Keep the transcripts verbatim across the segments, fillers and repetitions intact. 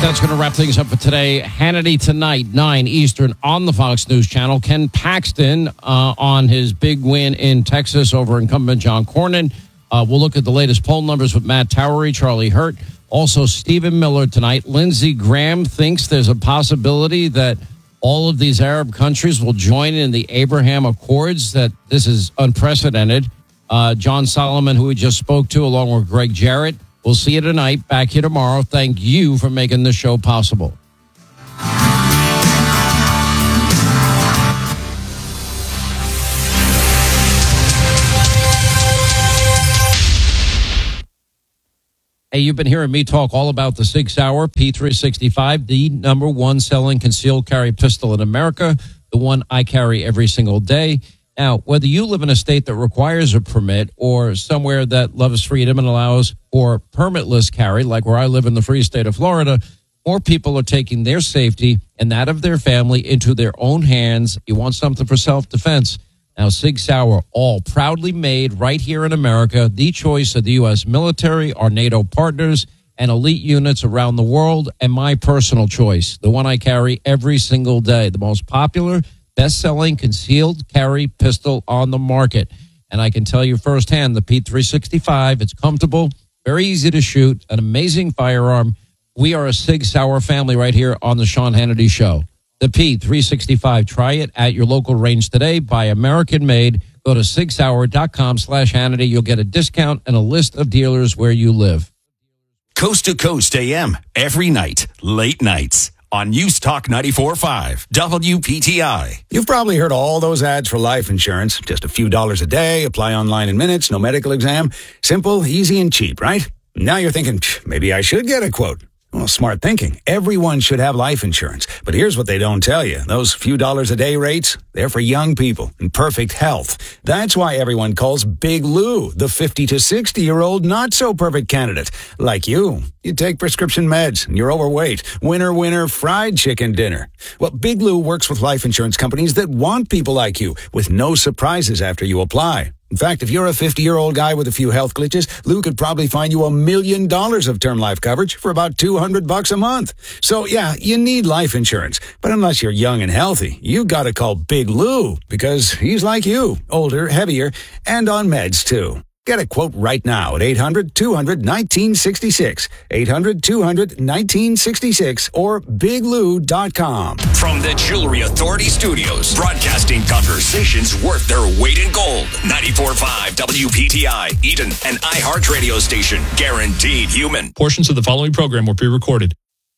That's going to wrap things up for today. Hannity tonight, nine Eastern on the Fox News Channel. Ken Paxton uh, on his big win in Texas over incumbent John Cornyn. Uh, we'll look at the latest poll numbers with Matt Towery, Charlie Hurt. Also, Stephen Miller tonight. Lindsey Graham thinks there's a possibility that all of these Arab countries will join in the Abraham Accords, that this is unprecedented. Uh, John Solomon, who we just spoke to, along with Greg Jarrett. We'll see you tonight. Back here tomorrow. Thank you for making this show possible. Hey, you've been hearing me talk all about the Sig Sauer P three sixty-five, the number one selling concealed carry pistol in America, the one I carry every single day. Now, whether you live in a state that requires a permit or somewhere that loves freedom and allows for permitless carry, like where I live in the free state of Florida, more people are taking their safety and that of their family into their own hands. You want something for self-defense. Now, Sig Sauer, all proudly made right here in America, the choice of the U S military, our NATO partners, and elite units around the world, and my personal choice, the one I carry every single day, the most popular, best-selling concealed carry pistol on the market. And I can tell you firsthand, the P three sixty-five, it's comfortable, very easy to shoot, an amazing firearm. We are a Sig Sauer family right here on the Sean Hannity Show. The P three sixty-five, try it at your local range today. Buy American-made. Go to sig sauer dot com slash Hannity. You'll get a discount and a list of dealers where you live. Coast to Coast A M, every night, late nights. On News Talk ninety-four point five, W P T I. You've probably heard all those ads for life insurance. Just a few dollars a day, apply online in minutes, no medical exam. Simple, easy, and cheap, right? Now you're thinking, maybe I should get a quote. Well, smart thinking. Everyone should have life insurance. But here's what they don't tell you. Those few dollars a day rates, they're for young people in perfect health. That's why everyone calls Big Lou the fifty to sixty-year-old not-so-perfect candidate. Like you. You take prescription meds, and you're overweight. Winner, winner, fried chicken dinner. Well, Big Lou works with life insurance companies that want people like you, with no surprises after you apply. In fact, if you're a fifty-year-old guy with a few health glitches, Lou could probably find you a million dollars of term life coverage for about two hundred bucks a month. So, yeah, you need life insurance. But unless you're young and healthy, you got to call Big Lou, because he's like you, older, heavier, and on meds, too. Get a quote right now at eight hundred, two hundred, nineteen sixty-six, eight hundred, two hundred, nineteen sixty-six, or big lou dot com. From the Jewelry Authority Studios, broadcasting conversations worth their weight in gold. ninety-four point five W P T I, Eden, an iHeart radio station, guaranteed human. Portions of the following program were pre-recorded.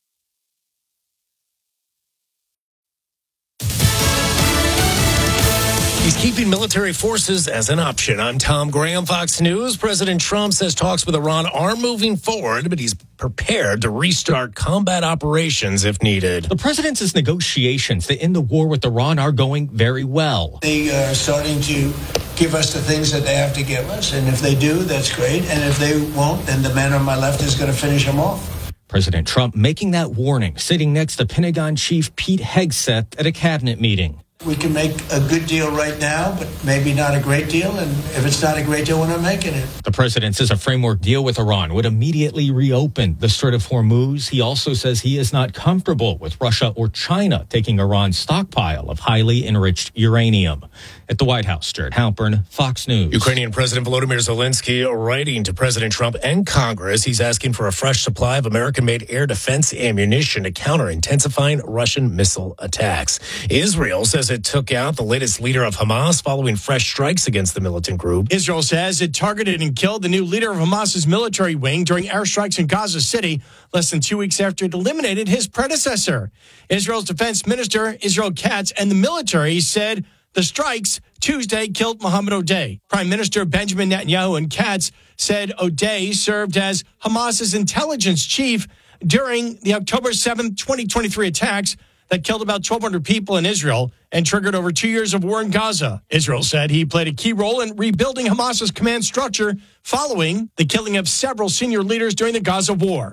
He's keeping military forces as an option. I'm Tom Graham, Fox News. President Trump says talks with Iran are moving forward, but he's prepared to restart combat operations if needed. The president's negotiations to end the war with Iran are going very well. They are starting to give us the things that they have to give us, and if they do, that's great. And if they won't, then the man on my left is going to finish them off. President Trump making that warning, sitting next to Pentagon Chief Pete Hegseth at a cabinet meeting. We can make a good deal right now, but maybe not a great deal. And if it's not a great deal, we're not making it. The president says a framework deal with Iran would immediately reopen the Strait of Hormuz. He also says he is not comfortable with Russia or China taking Iran's stockpile of highly enriched uranium. At the White House, Jared Halpern, Fox News. Ukrainian President Volodymyr Zelensky writing to President Trump and Congress. He's asking for a fresh supply of American-made air defense ammunition to counter intensifying Russian missile attacks. Israel says it took out the latest leader of Hamas following fresh strikes against the militant group. Israel says it targeted and killed the new leader of Hamas's military wing during airstrikes in Gaza City, less than two weeks after it eliminated his predecessor. Israel's defense minister, Israel Katz, and the military said the strikes Tuesday killed Mohammed O'Day. Prime Minister Benjamin Netanyahu and Katz said O'Day served as Hamas's intelligence chief during the October seventh, twenty twenty-three attacks that killed about twelve hundred people in Israel and triggered over two years of war in Gaza. Israel said he played a key role in rebuilding Hamas's command structure following the killing of several senior leaders during the Gaza war.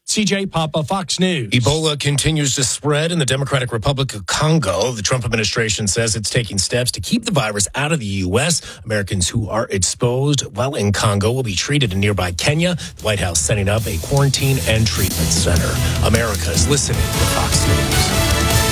C J Papa, Fox News. Ebola continues to spread in the Democratic Republic of Congo. The Trump administration says it's taking steps to keep the virus out of the U S. Americans who are exposed while in Congo will be treated in nearby Kenya. The White House setting up a quarantine and treatment center. America is listening to Fox News.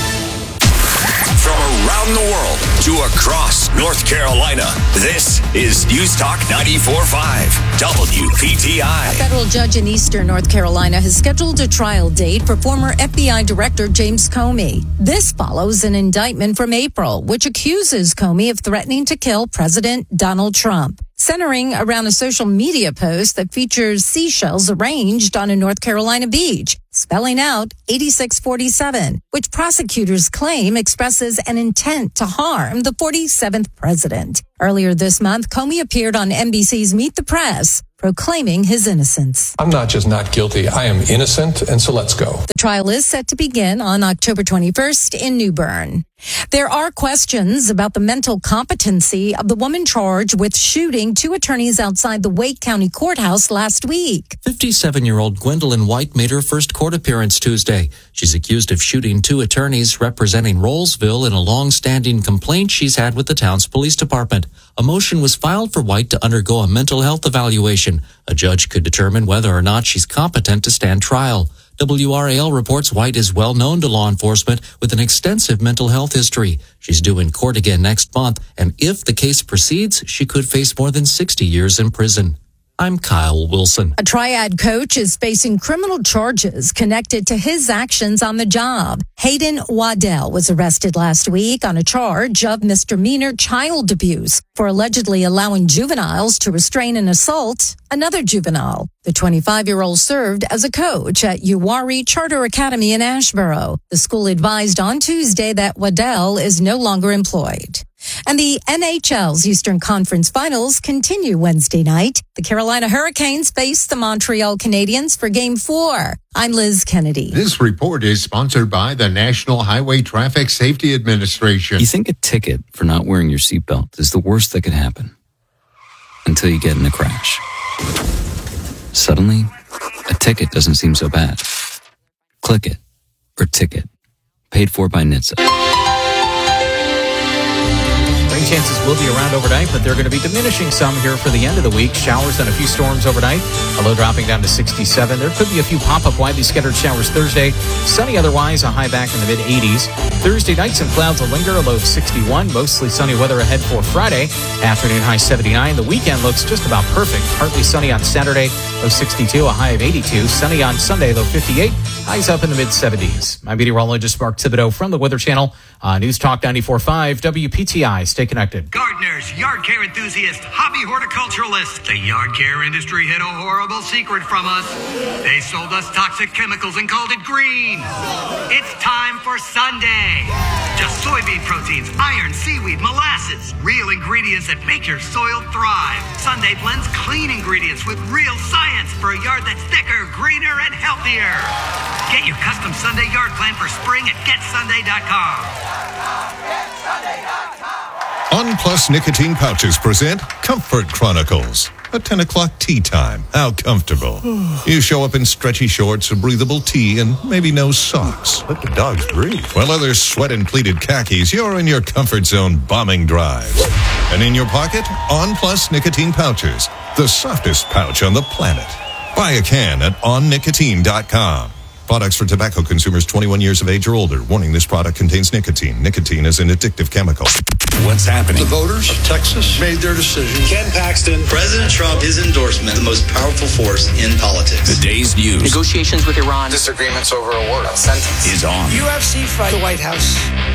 From around the world to across North Carolina, this is News Talk ninety-four point five W P T I. A federal judge in eastern North Carolina has scheduled a trial date for former F B I Director James Comey. This follows an indictment from April, which accuses Comey of threatening to kill President Donald Trump, centering around a social media post that features seashells arranged on a North Carolina beach, spelling out eighty-six forty-seven, which prosecutors claim expresses an intent to harm the forty-seventh president. Earlier this month, Comey appeared on N B C's Meet the Press, proclaiming his innocence. I'm not just not guilty, I am innocent, and so let's go. The trial is set to begin on October twenty-first in New Bern. There are questions about the mental competency of the woman charged with shooting two attorneys outside the Wake County Courthouse last week. fifty-seven-year-old Gwendolyn White made her first court appearance Tuesday. She's accused of shooting two attorneys representing Rollsville in a long-standing complaint she's had with the town's police department. A motion was filed for White to undergo a mental health evaluation. A judge could determine whether or not she's competent to stand trial. W R A L reports White is well known to law enforcement with an extensive mental health history. She's due in court again next month, and if the case proceeds, she could face more than sixty years in prison. I'm Kyle Wilson. A Triad coach is facing criminal charges connected to his actions on the job. Hayden Waddell was arrested last week on a charge of misdemeanor child abuse for allegedly allowing juveniles to restrain and assault another juvenile. The twenty-five-year-old served as a coach at Uwari Charter Academy in Asheboro. The school advised on Tuesday that Waddell is no longer employed. And the N H L's Eastern Conference Finals continue Wednesday night. The Carolina Hurricanes face the Montreal Canadiens for Game four. I'm Liz Kennedy. This report is sponsored by the National Highway Traffic Safety Administration. You think a ticket for not wearing your seatbelt is the worst that could happen until you get in a crash. Suddenly, a ticket doesn't seem so bad. Click it or ticket. Paid for by N H T S A. Rain chances will be around overnight, but they're going to be diminishing some here for the end of the week. Showers and a few storms overnight. A low dropping down to sixty-seven. There could be a few pop-up widely scattered showers Thursday. Sunny otherwise, a high back in the mid-eighties. Thursday night, some clouds will linger, a low of sixty-one. Mostly sunny weather ahead for Friday. Afternoon high seventy-nine. The weekend looks just about perfect. Partly sunny on Saturday, low sixty-two, a high of eighty-two. Sunny on Sunday, low fifty-eight. Highs up in the mid-seventies. I'm meteorologist Mark Thibodeau from the Weather Channel. Uh, News Talk ninety-four point five W P T I. Stay connected. Gardeners, yard care enthusiasts, hobby horticulturalists. The yard care industry hid a horrible secret from us. They sold us toxic chemicals and called it green. It's time for Sunday. Just soybean proteins, iron, seaweed, molasses. Real ingredients that make your soil thrive. Sunday blends clean ingredients with real science for a yard that's thicker, greener, and healthier. Get your custom Sunday yard plan for spring at get sunday dot com. On Plus Nicotine Pouches present Comfort Chronicles. A ten o'clock tea time. How comfortable. You show up in stretchy shorts, a breathable tee, and maybe no socks. Let the dogs breathe. While others sweat in pleated khakis, you're in your comfort zone bombing drives. And in your pocket, On Plus Nicotine Pouches. The softest pouch on the planet. Buy a can at on nicotine dot com. Products for tobacco consumers twenty-one years of age or older. Warning, this product contains nicotine. Nicotine is an addictive chemical. What's happening? The voters of Texas made their decision. Ken Paxton. President Trump, his endorsement, the most powerful force in politics. The day's news. Negotiations with Iran. Disagreements over a word. A sentence. Is on. U F C fight. The White House